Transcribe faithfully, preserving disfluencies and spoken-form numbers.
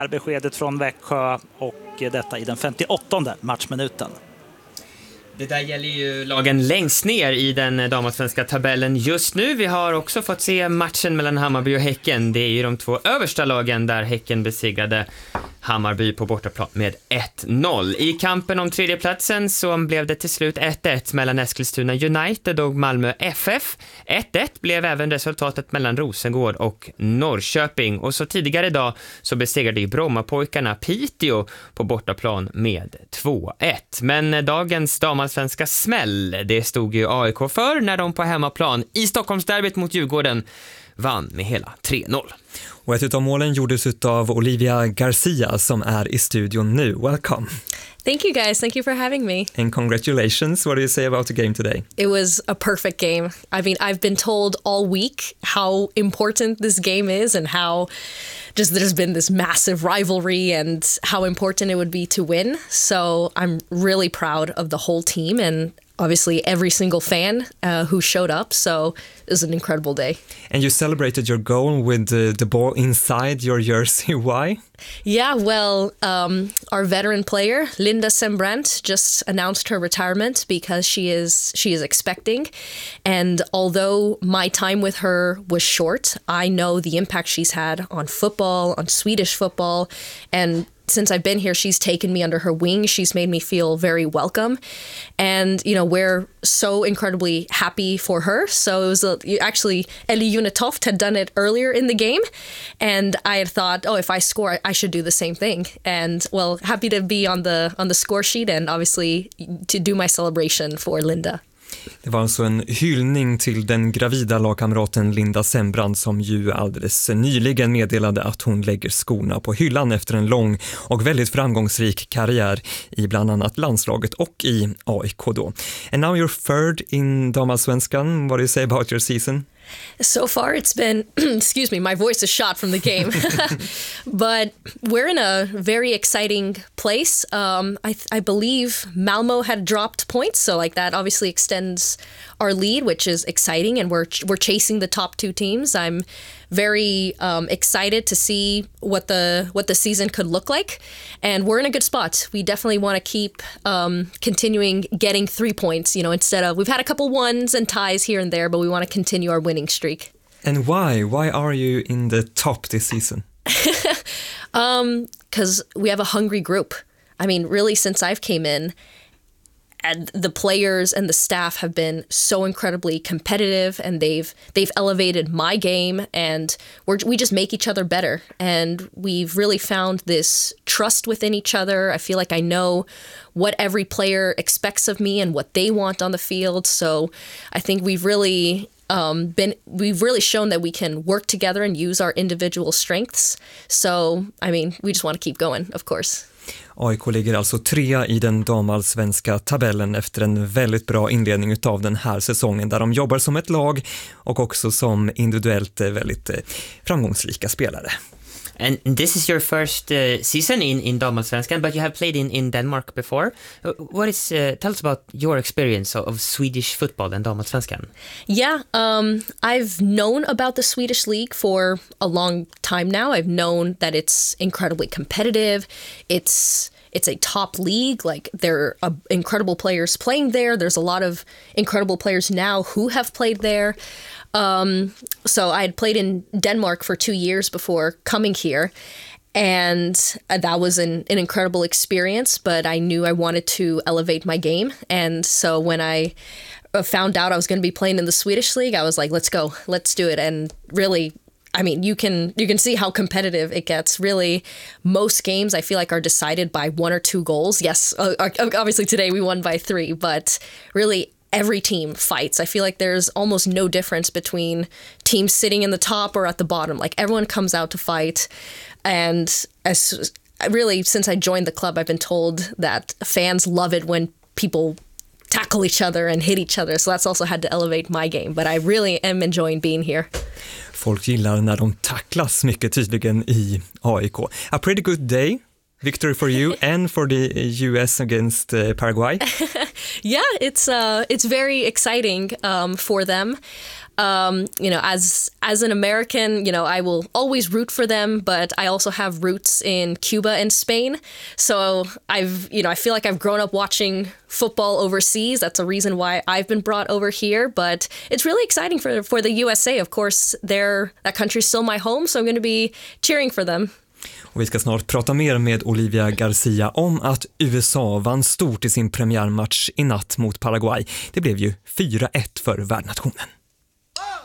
Beskedet från Växjö och detta i den femtioåttonde matchminuten. Det där gäller ju lagen längst ner i den damallsvenska tabellen just nu. Vi har också fått se matchen mellan Hammarby och Häcken. Det är ju de två översta lagen där Häcken besegrade Hammarby på bortaplan med ett noll. I kampen om tredjeplatsen så blev det till slut ett ett mellan Eskilstuna United och Malmö F F. ett ett blev även resultatet mellan Rosengård och Norrköping. Och så tidigare idag så besegrade ju Brommapojkarna Piteå på bortaplan med två ett. Men dagens damallsvenska smäll, det stod ju A I K för när de på hemmaplan i Stockholmsderbyt mot Djurgården vann med hela tre noll. Och ett av målen gjordes av Olivia Garcia som är i studion nu. Welcome. Thank you guys. Thank you for having me. And congratulations. What do you say about the game today? It was a perfect game. I mean, I've been told all week how important this game is and how just there's been this massive rivalry and how important it would be to win. So I'm really proud of the whole team and obviously every single fan uh, who showed up. So it was an incredible day. And you celebrated your goal with the, the ball inside your jersey. Why? Yeah, well, um, our veteran player, Linda Sembrant, just announced her retirement because she is she is expecting. And although my time with her was short, I know the impact she's had on football, on Swedish football, and since I've been here, she's taken me under her wing. She's made me feel very welcome. And, you know, we're so incredibly happy for her. So it was a, actually, Ellie Unitoft had done it earlier in the game. And I had thought, oh, if I score, I should do the same thing. And, well, happy to be on the on the score sheet and obviously to do my celebration for Linda. Det var alltså en hyllning till den gravida lagkamraten Linda Sembrant som ju alldeles nyligen meddelade att hon lägger skorna på hyllan efter en lång och väldigt framgångsrik karriär i bland annat landslaget och i A I K då. And now you're third in damallsvenskan. What do you say about your season? So far it's been, excuse me, my voice is shot from the game, but we're in a very exciting place. Um, I, I believe Malmo had dropped points, so like that obviously extends our lead, which is exciting, and we're we're chasing the top two teams. I'm very um, excited to see what the what the season could look like, and we're in a good spot. We definitely want to keep um, continuing getting three points, you know, instead of, we've had a couple ones and ties here and there, but we want to continue our winning streak. And why? Why are you in the top this season? um, 'cause we have a hungry group. I mean, really, since I've came in, and the players and the staff have been so incredibly competitive, and they've they've elevated my game, and we're, we just make each other better. And we've really found this trust within each other. I feel like I know what every player expects of me and what they want on the field. So I think we've really um, been we've really shown that we can work together and use our individual strengths. So I mean, we just want to keep going, of course. A I K ligger alltså trea i den damallsvenska tabellen efter en väldigt bra inledning utav den här säsongen där de jobbar som ett lag och också som individuellt väldigt framgångsrika spelare. And this is your first uh, season in, in damallsvenskan, but you have played in, in Denmark before. Uh, what is, uh, tell us about your experience of, of Swedish football and damallsvenskan. Yeah, um, I've known about the Swedish league for a long time now. I've known that it's incredibly competitive. It's It's a top league. Like, there are incredible players playing there. There's a lot of incredible players now who have played there. Um, so I had played in Denmark for two years before coming here. And that was an, an incredible experience, but I knew I wanted to elevate my game. And so when I found out I was going to be playing in the Swedish league, I was like, let's go, let's do it. And really, I mean, you can you can see how competitive it gets. Really, most games I feel like are decided by one or two goals. Yes, uh, obviously today we won by three, but really every team fights. I feel like there's almost no difference between teams sitting in the top or at the bottom. Like, everyone comes out to fight. And as really, since I joined the club, I've been told that fans love it when people tackle each other and hit each other. So that's also had to elevate my game. But I really am enjoying being here. Folk gillar när de tacklas mycket tydligen i A I K. A pretty good day. Victory for you and for the U S against uh, Paraguay. Yeah, it's uh, it's very exciting um, for them. Um, you know, as as an American, you know, I will always root for them, but I also have roots in Cuba and Spain. So I've, you know, I feel like I've grown up watching football overseas. That's a reason why I've been brought over here. But it's really exciting for for the U S A. Of course, they're, that country's still my home, so I'm going to be cheering for them. Och vi ska snart prata mer med Olivia Garcia om att U S A vann stort i sin premiärmatch i natt mot Paraguay. Det blev ju fyra ett för värdnationen.